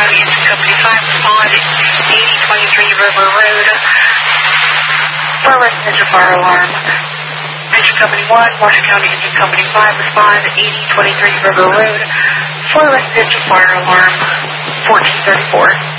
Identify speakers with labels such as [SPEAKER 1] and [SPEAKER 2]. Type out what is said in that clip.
[SPEAKER 1] County Engine Company 5, respond at 8023 River Road for a residential fire alarm. Engine Company 1, Marshall County Engine Company 5, respond at 8023 River Road for a residential fire alarm, 1434.